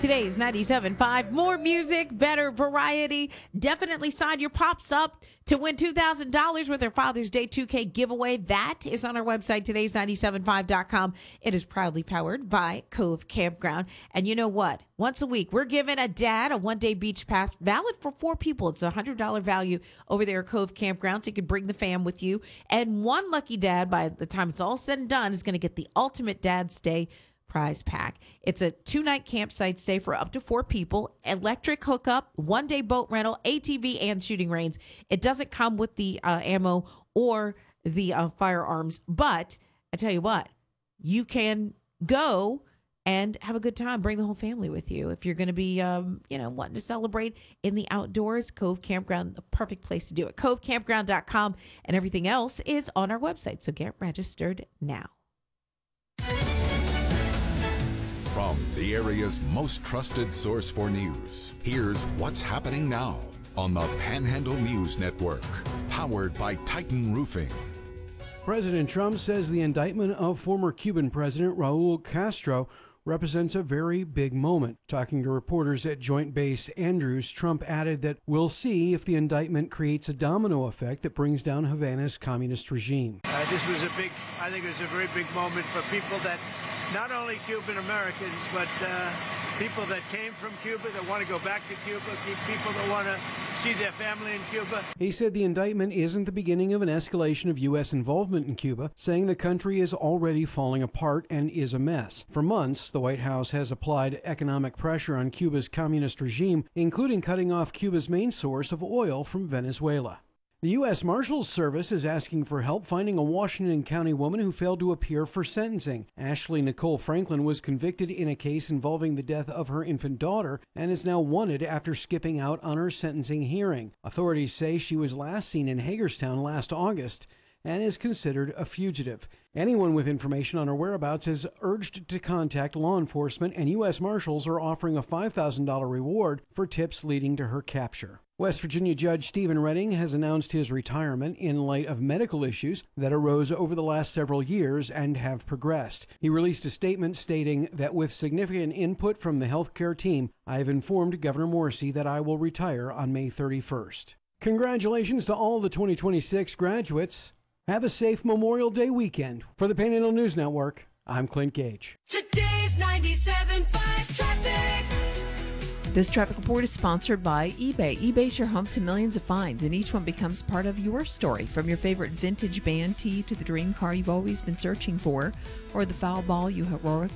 Today's 97.5. More music, better variety. Definitely sign your pops up to win $2,000 with their Father's Day 2K giveaway. That is on our website, today's975.com. It is proudly powered by Cove Campground. And you know what? Once a week, we're giving a dad a one-day beach pass valid for 4 people. It's a $100 value over there at Cove Campground, so you can bring the fam with you. And one lucky dad, by the time it's all said and done, is going to get the ultimate Dad's Day prize pack. It's a 2-night campsite stay for up to 4 people, electric hookup, 1-day boat rental, ATV, and shooting range. It doesn't come with the ammo or the firearms, but I tell you what, you can go and have a good time. Bring the whole family with you. If you're going to be, wanting to celebrate in the outdoors, Cove Campground, the perfect place to do it. CoveCampground.com, and everything else is on our website. So get registered now. From the area's most trusted source for news, here's what's happening now on the Panhandle News Network, powered by Titan Roofing. President Trump says the indictment of former Cuban President Raul Castro represents a very big moment. Talking to reporters at Joint Base Andrews, Trump added that we'll see if the indictment creates a domino effect that brings down Havana's communist regime. This was I think it was a very big moment for people that, not only Cuban Americans, but people that came from Cuba, that want to go back to Cuba, people that want to see their family in Cuba. He said the indictment isn't the beginning of an escalation of U.S. involvement in Cuba, saying the country is already falling apart and is a mess. For months, the White House has applied economic pressure on Cuba's communist regime, including cutting off Cuba's main source of oil from Venezuela. The U.S. Marshals Service is asking for help finding a Washington County woman who failed to appear for sentencing. Ashley Nicole Franklin was convicted in a case involving the death of her infant daughter and is now wanted after skipping out on her sentencing hearing. Authorities say she was last seen in Hagerstown last August and is considered a fugitive. Anyone with information on her whereabouts is urged to contact law enforcement, and U.S. Marshals are offering a $5,000 reward for tips leading to her capture. West Virginia Judge Stephen Redding has announced his retirement in light of medical issues that arose over the last several years and have progressed. He released a statement stating that with significant input from the healthcare team, I have informed Governor Morrisey that I will retire on May 31st. Congratulations to all the 2026 graduates. Have a safe Memorial Day weekend. For the Panhandle News Network, I'm Clint Gage. Today's 97.5 traffic. This traffic report is sponsored by eBay. eBay's your home to millions of finds, and each one becomes part of your story. From your favorite vintage band tee to the dream car you've always been searching for, or the foul ball you heroically